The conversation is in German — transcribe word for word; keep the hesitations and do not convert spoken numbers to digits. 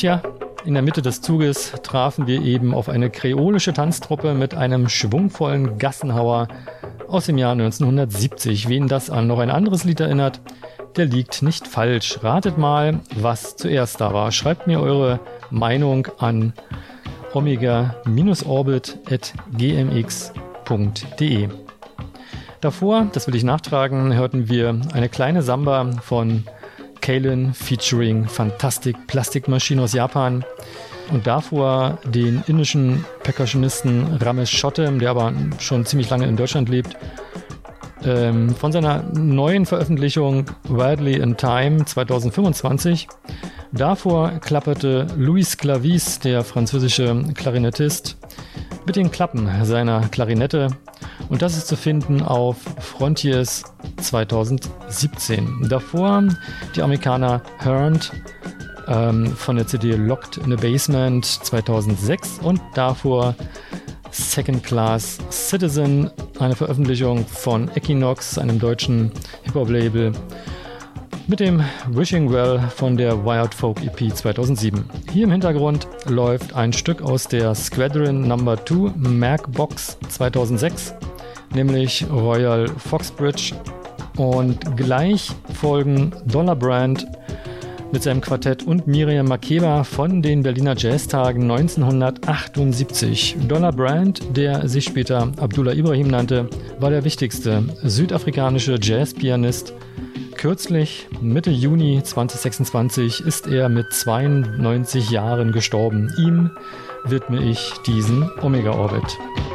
tja, in der Mitte des Zuges trafen wir eben auf eine kreolische Tanztruppe mit einem schwungvollen Gassenhauer aus dem Jahr neunzehnhundertsiebzig. Wen das an noch ein anderes Lied erinnert, der liegt nicht falsch. Ratet mal, was zuerst da war. Schreibt mir eure Meinung an omega-orbit at g m x punkt d e. Davor, das will ich nachtragen, hörten wir eine kleine Samba von Kalen featuring Fantastic Plastic Machine aus Japan und davor den indischen Percussionisten Ramesh Chottem, der aber schon ziemlich lange in Deutschland lebt, ähm, von seiner neuen Veröffentlichung Wildly in Time zwanzig fünfundzwanzig. Davor klapperte Louis Clavis, der französische Klarinettist, mit den Klappen seiner Klarinette. Und das ist zu finden auf Frontiers zwanzig siebzehn. Davor die Amerikaner Hearn ähm, von der C D Locked in a Basement zweitausendsechs und davor Second Class Citizen, eine Veröffentlichung von Equinox, einem deutschen Hip-Hop-Label, mit dem Wishing Well von der Wired Folk E P zweitausendsieben. Hier im Hintergrund läuft ein Stück aus der Squadron Number zwei Mac Box zweitausendsechs, nämlich Royal Foxbridge, und gleich folgen Dollar Brand mit seinem Quartett und Miriam Makeba von den Berliner Jazztagen neunzehnhundertachtundsiebzig. Dollar Brand, der sich später Abdullah Ibrahim nannte, war der wichtigste südafrikanische Jazzpianist. Kürzlich, Mitte Juni zweitausendsechsundzwanzig, ist er mit zweiundneunzig Jahren gestorben. Ihm widme ich diesen Omega Orbit.